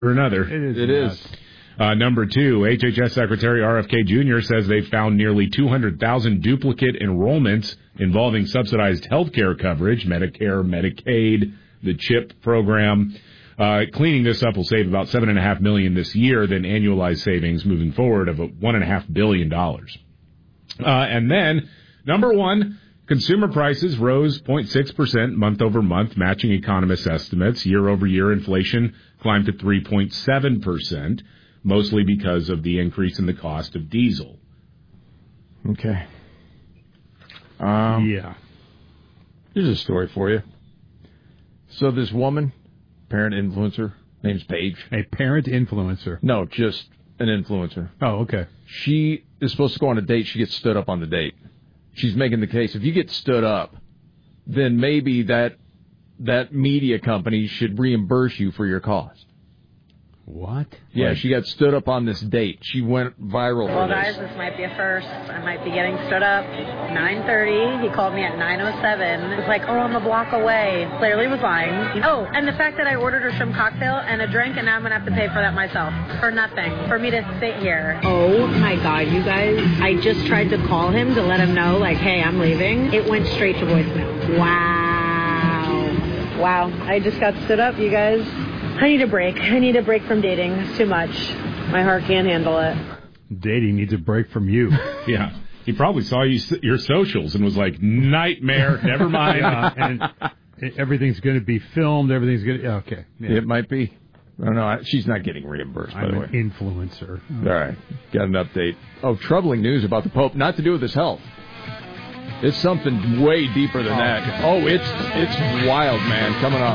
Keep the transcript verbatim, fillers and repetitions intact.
another. It is. It is. Uh, number two, H H S Secretary R F K Junior says they found nearly two hundred thousand duplicate enrollments involving subsidized health care coverage, Medicare, Medicaid, the CHIP program. Uh, cleaning this up will save about seven point five million dollars this year, then annualized savings moving forward of one point five billion dollars. Uh, and then, number one, consumer prices rose zero point six percent month over month, matching economists' estimates. Year-over-year inflation climbed to three point seven percent, mostly because of the increase in the cost of diesel. Okay. Um, yeah. Here's a story for you. So this woman, parent influencer, name's Paige. A parent influencer. No, just an influencer. Oh, okay. She is supposed to go on a date. She gets stood up on the date. She's making the case, if you get stood up, then maybe that that media company should reimburse you for your cost. What? Yeah, Like, she got stood up on this date. She went viral Well, for guys, this. this might be a first. I might be getting stood up. nine thirty. He called me at nine oh seven. It was like, oh, I'm a block away. Clearly was lying. Oh, and the fact that I ordered a shrimp cocktail and a drink, and now I'm going to have to pay for that myself. For nothing. For me to sit here. Oh, my God, you guys. I just tried to call him to let him know, like, hey, I'm leaving. It went straight to voicemail. Wow. Wow. I just got stood up, you guys. I need a break. I need a break from dating. It's too much. My heart can't handle it. dating needs a break from you. Yeah. He probably saw you, your socials and was like, nightmare, never mind. Yeah, and everything's going to be filmed. Everything's going to... Okay. Yeah. It might be. I don't know. She's not getting reimbursed, by I'm the way. an influencer. All right. Got an update. Oh, troubling news about the Pope. Not to do with his health. It's something way deeper than Oh, that. God. Oh, it's it's wild, man. Coming up.